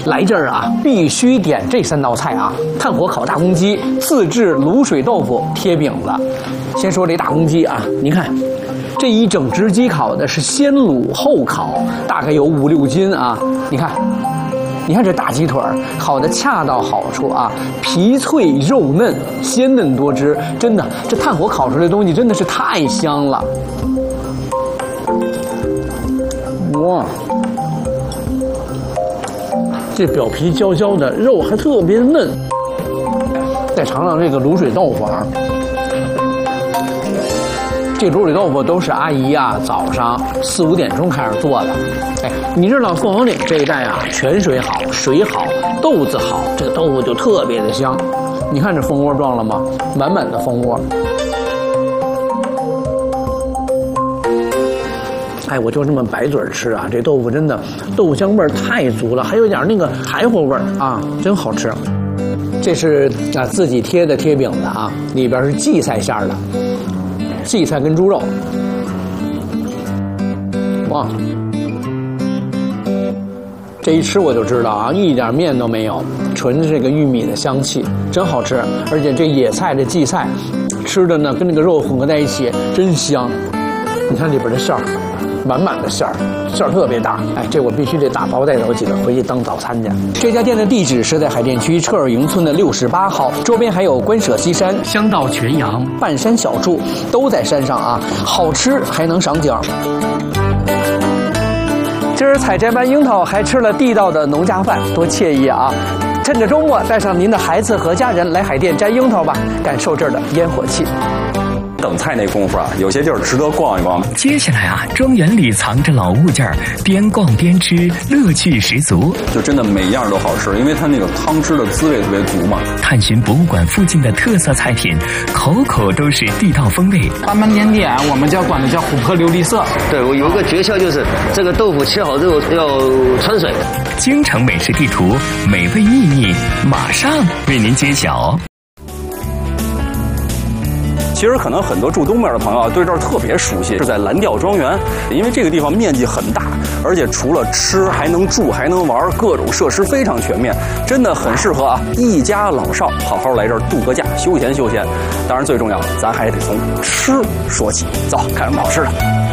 来这儿啊，必须点这3道菜啊：炭火烤大公鸡、自制卤水豆腐、贴饼子。先说这大公鸡啊，您看，这一整只鸡烤的是先卤后烤，大概有5、6斤啊。你看这大鸡腿烤的恰到好处啊，皮脆肉嫩，鲜嫩多汁，真的，这炭火烤出来的东西真的是太香了。哇，这表皮焦焦的，肉还特别嫩。再尝尝这个卤水豆腐啊。这卤水豆腐都是阿姨啊，早上4、5点钟开始做的。哎，你知道凤凰岭这一带啊，泉水好，水好，豆子好，这个豆腐就特别的香。你看这蜂窝状了吗？满满的蜂窝。哎，我就这么白嘴吃啊，这豆腐真的豆腐香味儿太足了，还有点那个柴火味儿啊，真好吃。这是啊自己贴的贴饼子啊，里边是荠菜馅儿的。荠菜跟猪肉，哇！这一吃我就知道啊，一点面都没有，纯这个玉米的香气，真好吃。而且这野菜这荠菜，吃的呢跟这个肉混合在一起，真香。你看里边的馅儿，满满的馅儿特别大。哎，这我必须得打包带走几个回去当早餐去。这家店的地址是在海淀区车尔营村的68号，周边还有关舍西山、香道全羊、半山小筑，都在山上啊，好吃还能赏景。今儿采摘完樱桃，还吃了地道的农家饭，多惬意啊！趁着周末，带上您的孩子和家人来海淀摘樱桃吧，感受这儿的烟火气。 等菜那功夫啊，有些地儿值得逛一逛。 接下来啊，庄园里藏着老物件儿，边逛边吃，乐趣十足。 就真的每样都好吃，因为它那个汤汁的滋味特别足嘛。 探寻博物馆附近的特色菜品，口口都是地道风味。 八门甜点，我们管它叫琥珀琉璃色。 对，我有一个诀窍，就是这个豆腐切好之后要穿水。 京城美食地图，美味秘密马上为您揭晓。 其实可能很多住东边的朋友对这儿特别熟悉，是在蓝调庄园，因为这个地方面积很大，而且除了吃还能住还能玩，各种设施非常全面，真的很适合啊一家老少好好来这儿度个假，休闲休闲。当然最重要，咱还得从吃说起。走，看什么好吃的。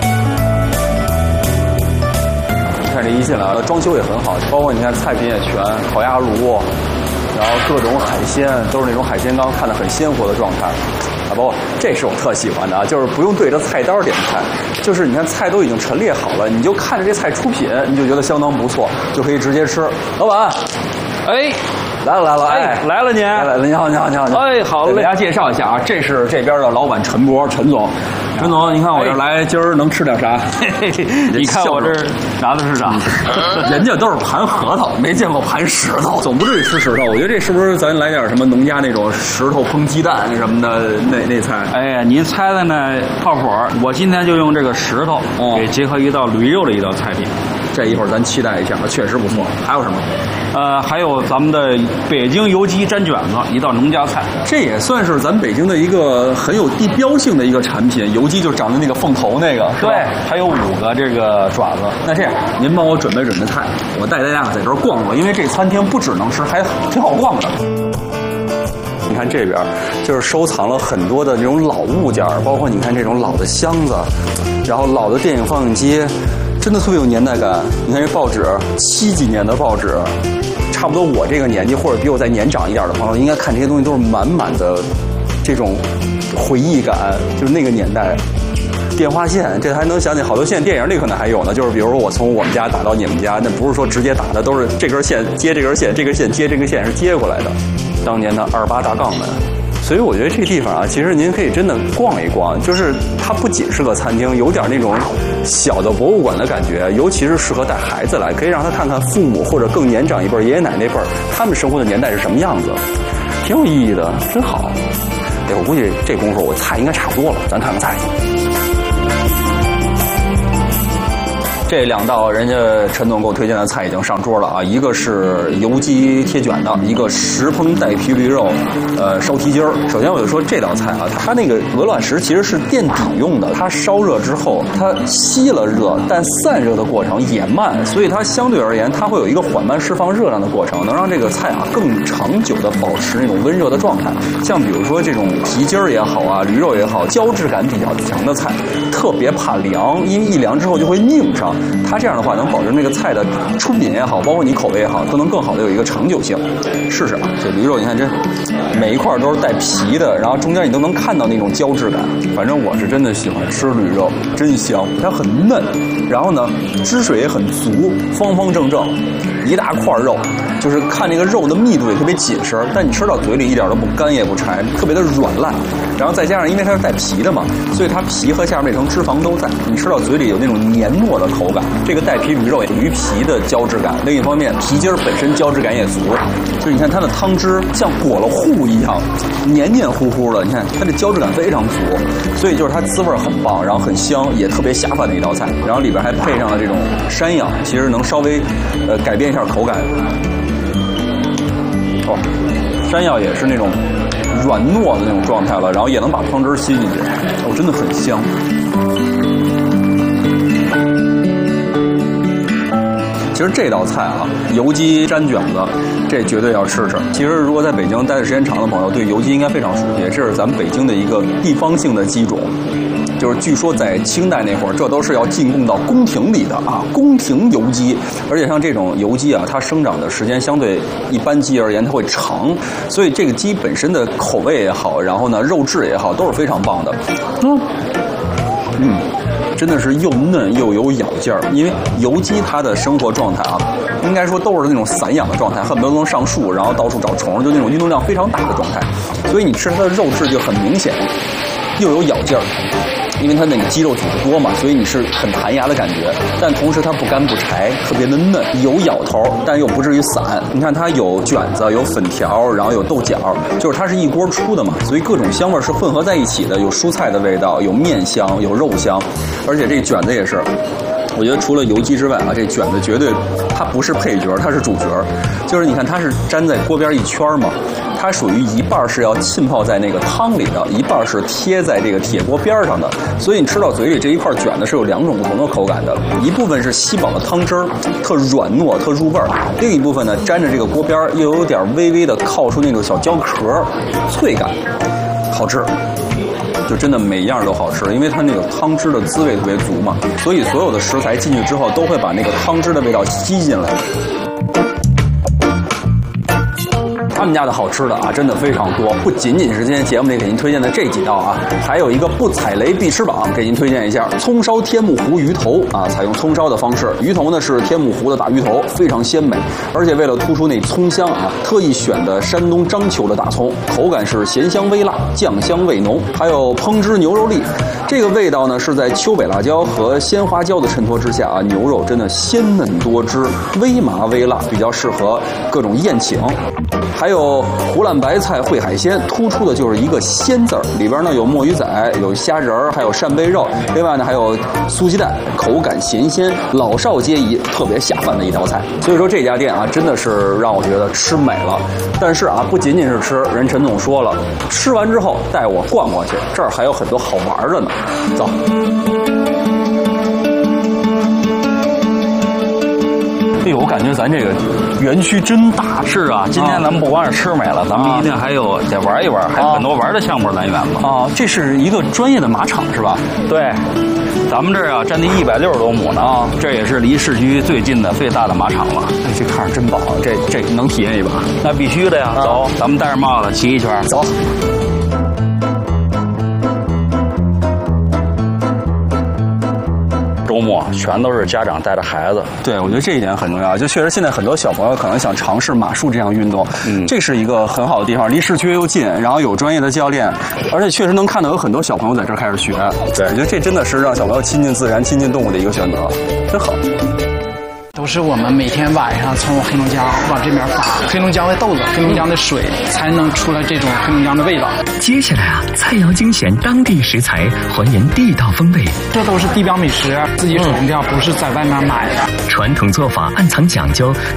你看这一进来了，装修也很好，包括你看菜品也全，烤鸭炉，然后各种海鲜都是那种海鲜缸看得很鲜活的状态。啊，包括这是我特喜欢的啊，就是不用对着菜单点菜，就是你看菜都已经陈列好了，你就看着这菜出品，你就觉得相当不错，就可以直接吃。老板，哎，来了，哎，来了您，你好，哎，好嘞，给大家介绍一下啊，这是这边的老板陈博，陈总。陈总，你看我这来，今儿能吃点啥？你看我这拿的是啥？人家都是盘核桃，没见过盘石头。总不至于吃石头，我觉得这是不是咱来点什么农家那种石头烹鸡蛋什么的那菜？ 哎，您猜的呢靠谱。我今天就用这个石头给结合一道驴肉的一道菜品。 这一会儿咱期待一下，确实不错。还有什么？ 还有咱们的北京油鸡蘸卷子，一道农家菜。 这也算是咱北京的一个很有地标性的一个产品。油鸡就长在那个凤头那个， 对，还有5个这个爪子。 那这样，您帮我准备菜，我带大家在这儿逛逛，因为这餐厅不只能吃，还挺好逛的。你看这边就是收藏了很多的那种老物件，包括你看这种老的箱子，然后老的电影放映机，真的特别有年代感。你看这报纸，70几年的报纸，差不多我这个年纪或者比我再年长一点的朋友，应该看这些东西都是满满的这种回忆感，就是那个年代。电话线，这还能想起好多现在电影里可能还有呢，就是比如说我从我们家打到你们家，那不是说直接打的，都是这根线接这根线，这根线接这个线是接过来的。当年的28大杠门，所以我觉得这个地方啊，其实您可以真的逛一逛，就是它不仅是个餐厅，有点那种小的博物馆的感觉，尤其是适合带孩子来，可以让他看看父母或者更年长一辈爷爷奶奶那辈他们生活的年代是什么样子，挺有意义的，真好。哎，我估计这功夫我菜应该差不多了，咱看看菜去。 这2道人家陈总给我推荐的菜已经上桌了啊，一个是油鸡贴卷的，一个石烹带皮驴肉，烧蹄筋儿。首先我就说这道菜啊，它那个鹅卵石其实是垫底用的，它烧热之后它吸了热，但散热的过程也慢，所以它相对而言它会有一个缓慢释放热量的过程，能让这个菜啊更长久的保持那种温热的状态。像比如说这种蹄筋儿也好啊，驴肉也好，胶质感比较强的菜，特别怕凉，因为一凉之后就会拧上。它这样的话能保证那个菜的出品也好，包括你口味也好，都能更好的有一个长久性。试试啊，这驴肉你看这每一块都是带皮的，然后中间你都能看到那种胶质感。反正我是真的喜欢吃驴肉，真香，它很嫩，然后呢汁水也很足，方方正正，一大块肉，就是看那个肉的密度也特别紧实，但你吃到嘴里一点都不干也不柴，特别的软烂。然后再加上因为它是带皮的嘛，所以它皮和下面那层脂肪都在，你吃到嘴里有那种黏糯的口感。这个带皮驴肉鱼皮的胶质感，另一方面皮筋本身胶质感也足，就是你看它的汤汁像裹了糊一样，黏黏糊糊的，你看它的胶质感非常足，所以就是它滋味很棒，然后很香，也特别下饭的一道菜。然后里边还配上了这种山药，其实能稍微改变一下口感。哦，山药也是那种软糯的那种状态了，然后也能把汤汁吸进去，哦，真的很香。其实这道菜啊，油鸡粘卷子，这绝对要吃吃。其实如果在北京待的时间长的朋友，对油鸡应该非常熟悉，这是咱们北京的一个地方性的鸡种。就是据说在清代那会儿，这都是要进贡到宫廷里的啊，宫廷油鸡。而且像这种油鸡啊，它生长的时间相对一般鸡而言，它会长，所以这个鸡本身的口味也好，然后呢肉质也好，都是非常棒的。真的是又嫩又有咬劲儿。因为油鸡它的生活状态啊，应该说都是那种散养的状态，恨不得能上树，然后到处找虫，就那种运动量非常大的状态。所以你吃它的肉质就很明显，又有咬劲儿。因为它那个肌肉组织多嘛，所以你是很弹牙的感觉，但同时它不干不柴，特别的嫩，有咬头，但又不至于散。你看它有卷子，有粉条，然后有豆角，就是它是一锅出的嘛，所以各种香味是混合在一起的，有蔬菜的味道，有面香，有肉香，而且这个卷子也是。我觉得除了油鸡之外啊，这卷子绝对它不是配角，它是主角。就是你看它是粘在锅边一圈嘛，它属于一半是要浸泡在那个汤里的，一半是贴在这个铁锅边上的。所以你吃到嘴里这一块卷子是有2种不同的口感的，一部分是吸饱了汤汁儿，特软糯，特入味儿；另一部分呢，沾着这个锅边又有点微微的靠出那种小焦壳，脆感，好吃。就真的每样都好吃，因为它那个汤汁的滋味特别足嘛，所以所有的食材进去之后都会把那个汤汁的味道吸进来。他们家的好吃的啊，真的非常多，不仅仅是今天节目里给您推荐的这几道啊，还有一个不踩雷必吃榜，给您推荐一下葱烧天目湖鱼头啊，采用葱烧的方式，鱼头呢是天目湖的大鱼头，非常鲜美，而且为了突出那葱香啊，特意选的山东章丘的大葱，口感是咸香微辣，酱香味浓，还有烹制牛肉粒，这个味道呢是在秋北辣椒和鲜花椒的衬托之下啊，牛肉真的鲜嫩多汁，微麻微辣，比较适合各种宴请。还有湖南白菜烩海鲜，突出的就是一个鲜字儿，里边呢有墨鱼仔，有虾仁儿，还有扇贝肉，另外呢还有酥鸡蛋，口感咸鲜，老少皆宜，特别下饭的一道菜。所以说这家店啊，真的是让我觉得吃美了。但是啊，不仅仅是吃，人陈总说了，吃完之后带我逛逛去，这儿还有很多好玩的呢。走。哎呦，我感觉咱这个园区真大。 是啊，今天咱们不光是吃美了，咱们一定还有得玩一玩，还有很多玩的项目来源嘛。 啊，这是一个专业的马场是吧？ 对，咱们这儿啊占地160多亩呢，这也是离市区最近的最大的马场了。 哎，这看着真棒，这能体验一把？ 那必须的呀！走，咱们戴着帽子骑一圈， 走。 周末全都是家长带着孩子。 对，我觉得这一点很重要。就确实现在很多小朋友可能想尝试马术这项运动，这是一个很好的地方，离市区又近，然后有专业的教练，而且确实能看到有很多小朋友在这儿开始学。对，我觉得这真的是让小朋友亲近自然、亲近动物的一个选择，真好。都是我们每天晚上从黑龙江往这边发黑龙江的豆子、黑龙江的水，才能出来这种黑龙江的味道。 接下来啊，菜肴精选当地食材，还原地道风味。 这都是地标美食，自己种的，不是在外面买的。 传统做法暗藏讲究，